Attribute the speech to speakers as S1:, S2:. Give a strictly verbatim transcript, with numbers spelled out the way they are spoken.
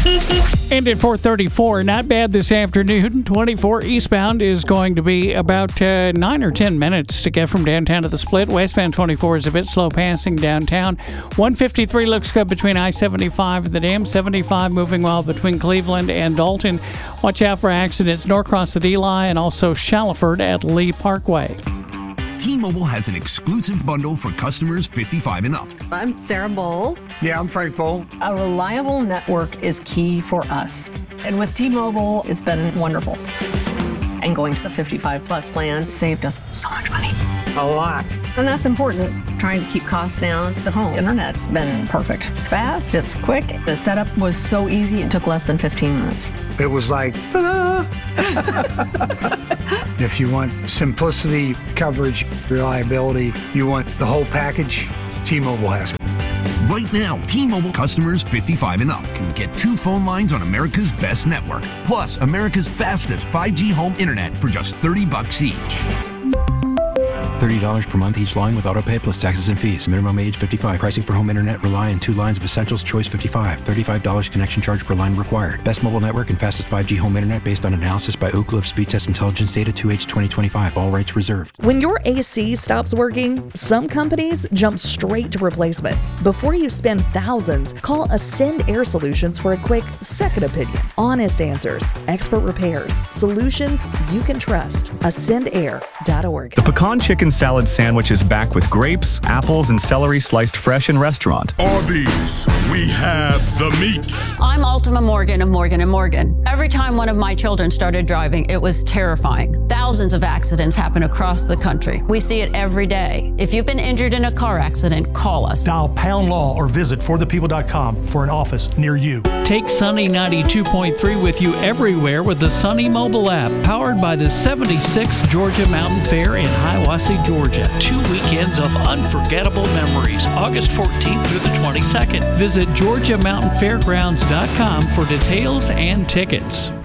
S1: And at four thirty-four, not bad this afternoon. twenty-four eastbound is going to be about uh, nine or ten minutes to get from downtown to the split. Westbound twenty-four is a bit slow passing downtown. one fifty-three looks good between I seventy-five and the dam. seventy-five moving well between Cleveland and Dalton. Watch out for accidents Norcross at Eli and also Shallowford at Lee Parkway.
S2: T-Mobile has an exclusive bundle for customers fifty-five and up.
S3: I'm Sarah Bowl.
S4: Yeah, I'm Frank Bowl.
S3: A reliable network is key for us. And with T-Mobile, it's been wonderful. And going to the fifty-five plus plan saved us so much money.
S4: A lot.
S3: And that's important. Trying to keep costs down. The home internet's been perfect. It's fast, it's quick. The setup was so easy, it took less than fifteen minutes.
S4: It was like, ta-da! If you want simplicity, coverage, reliability, you want the whole package, T-Mobile has it.
S2: Right now, T-Mobile customers fifty-five and up can get two phone lines on America's best network, plus America's fastest five G home internet for just thirty bucks each.
S5: thirty dollars per month each line with autopay plus taxes and fees. Minimum age fifty-five. Pricing for home internet rely on two lines of Essentials Choice fifty-five. thirty-five dollars connection charge per line required. Best mobile network and fastest five G home internet based on analysis by Ookla of Speed Test Intelligence Data two H twenty twenty-five. All rights reserved.
S6: When your A C stops working, some companies jump straight to replacement. Before you spend thousands, call Ascend Air Solutions for a quick second opinion. Honest answers, expert repairs, solutions you can trust. ascend air dot org.
S7: The pecan chicken salad sandwich is back with grapes, apples, and celery sliced fresh in restaurant.
S8: Arby's, we have the meats.
S9: I'm Ultima Morgan of Morgan and Morgan. Every time one of my children started driving, it was terrifying. Thousands of accidents happen across the country. We see it every day. If you've been injured in a car accident, call us.
S10: Dial pound law or visit for the people dot com for an office near you.
S1: Take Sunny ninety-two point three with you everywhere with the Sunny mobile app, powered by the seventy-sixth Georgia Mountain Fair in Hiawassee, Georgia. Two weekends of unforgettable memories, August fourteenth through the twenty-second. Visit georgia mountain fairgrounds dot com for details and tickets.